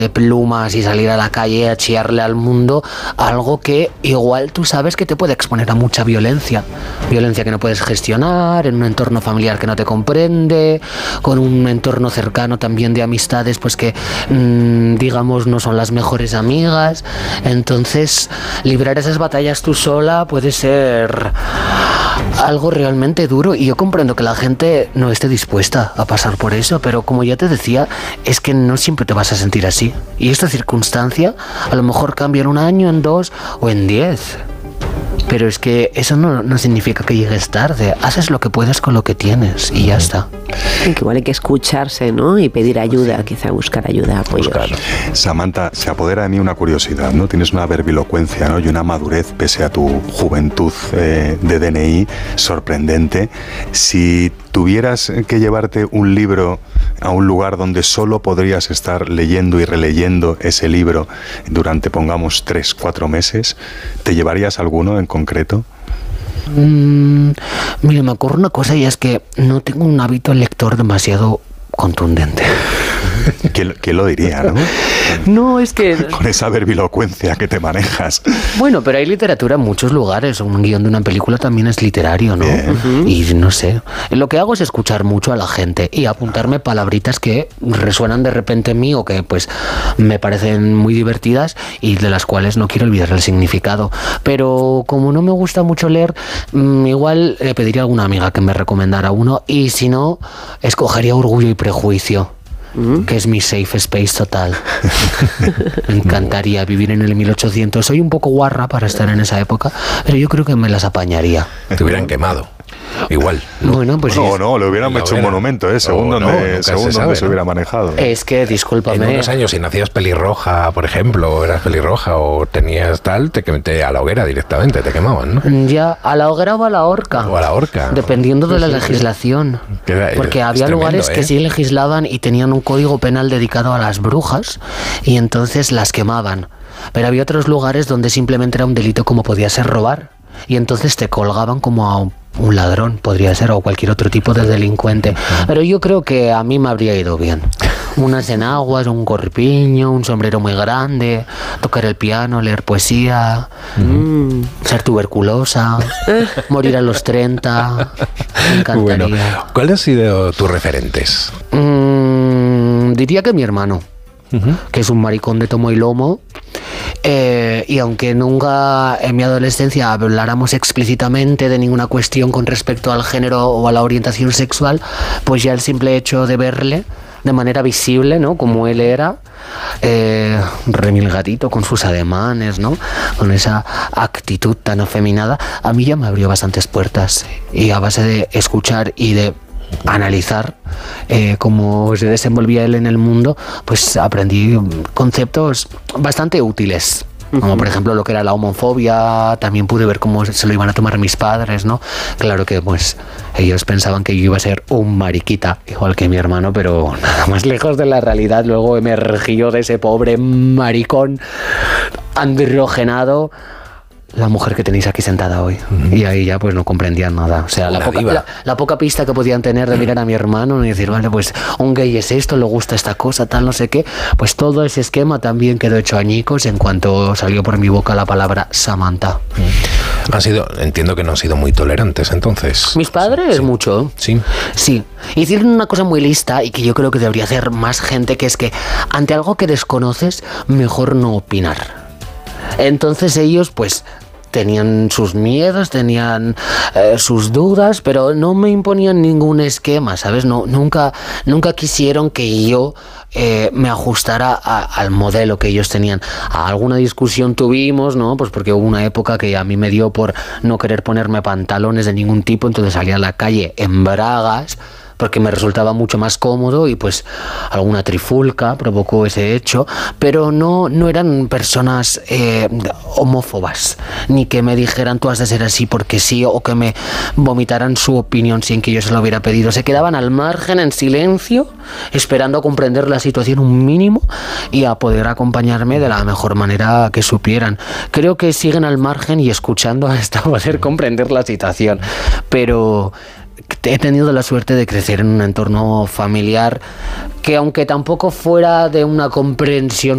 de plumas y salir a la calle a chillarle al mundo algo que igual tú sabes que te puede exponer a mucha violencia que no puedes gestionar, en un entorno familiar que no te comprende, con un entorno cercano también de amistades pues que digamos no son las mejores amigas. Entonces librar esas batallas tú sola puede ser algo realmente duro, y yo comprendo que la gente no esté dispuesta a pasar por eso, pero como ya te decía, es que no siempre te vas a sentir así, y esta circunstancia a lo mejor cambia en 1 año, en 2 o en 10, pero es que eso no significa que llegues tarde. Haces lo que puedes con lo que tienes y ya está. Que igual hay que escucharse, ¿no? Y pedir ayuda, quizá buscar ayuda, apoyos. Samantha, se apodera de mí una curiosidad, ¿no? Tienes una verbilocuencia, ¿no? Y una madurez, pese a tu juventud de DNI, sorprendente. Si tuvieras que llevarte un libro a un lugar donde solo podrías estar leyendo y releyendo ese libro durante, pongamos, 3-4 meses, ¿te llevarías alguno en concreto? Mira, me ocurre una cosa, y es que no tengo un hábito lector demasiado contundente. ¿Quién lo diría, no? No, es que... Con esa verbilocuencia que te manejas. Bueno, pero hay literatura en muchos lugares. Un guión de una película también es literario, ¿no? Y no sé. Lo que hago es escuchar mucho a la gente y apuntarme palabritas que resuenan de repente en mí o que pues me parecen muy divertidas y de las cuales no quiero olvidar el significado. Pero como no me gusta mucho leer, igual le pediría a alguna amiga que me recomendara uno, y si no, escogería Orgullo y Prejuicio, que es mi safe space total. Me encantaría vivir en el 1800. Soy un poco guarra para estar en esa época, pero yo creo que me las apañaría. Te hubieran quemado. Igual. Bueno, pues no, le hubieran hecho un monumento, según donde se hubiera manejado. Es que, discúlpame. En unos años, si nacías pelirroja, por ejemplo, o eras pelirroja o tenías tal, te a la hoguera directamente, te quemaban, ¿no? Ya, a la hoguera o a la horca. O a la horca. Dependiendo de la legislación. Porque había lugares que sí legislaban y tenían un código penal dedicado a las brujas, y entonces las quemaban. Pero había otros lugares donde simplemente era un delito, como podía ser robar, y entonces te colgaban como a un ladrón, podría ser, o cualquier otro tipo de delincuente. Pero yo creo que a mí me habría ido bien. Unas enaguas, un corpiño, un sombrero muy grande, tocar el piano, leer poesía, ser tuberculosa, morir a los 30. Me encantaría. Bueno, ¿cuáles han sido tus referentes? Diría que mi hermano, que es un maricón de tomo y lomo. Y aunque nunca en mi adolescencia habláramos explícitamente de ninguna cuestión con respecto al género o a la orientación sexual, pues ya el simple hecho de verle de manera visible, ¿no? Como él era, remilgadito con sus ademanes, ¿no? Con esa actitud tan afeminada, a mí ya me abrió bastantes puertas, y a base de escuchar y de analizar cómo se desenvolvía él en el mundo, pues aprendí conceptos bastante útiles. Como por ejemplo lo que era la homofobia. También pude ver cómo se lo iban a tomar mis padres, ¿no? Claro que pues ellos pensaban que yo iba a ser un mariquita, igual que mi hermano, pero nada más lejos de la realidad. Luego emergió de ese pobre maricón androgenado la mujer que tenéis aquí sentada hoy. Y ahí ya pues no comprendían nada. O sea, la poca pista que podían tener de mirar a mi hermano y decir, vale, pues un gay es esto, le gusta esta cosa, tal, no sé qué. Pues todo ese esquema también quedó hecho añicos en cuanto salió por mi boca la palabra Samantha. Entiendo que no han sido muy tolerantes entonces. Mis padres, sí. Mucho. Sí. Sí. Hicieron una cosa muy lista y que yo creo que debería hacer más gente, que es que ante algo que desconoces, mejor no opinar. Entonces ellos pues tenían sus miedos, tenían sus dudas, pero no me imponían ningún esquema, ¿sabes? Nunca quisieron que yo me ajustara al modelo que ellos tenían. Alguna discusión tuvimos, ¿no? Pues porque hubo una época que a mí me dio por no querer ponerme pantalones de ningún tipo, entonces salía a la calle en bragas, porque me resultaba mucho más cómodo, y pues alguna trifulca provocó ese hecho, pero no eran personas homófobas, ni que me dijeran tú has de ser así porque sí, o que me vomitaran su opinión sin que yo se lo hubiera pedido. Se quedaban al margen en silencio, esperando a comprender la situación un mínimo y a poder acompañarme de la mejor manera que supieran. Creo que siguen al margen y escuchando hasta poder comprender la situación, pero he tenido la suerte de crecer en un entorno familiar que, aunque tampoco fuera de una comprensión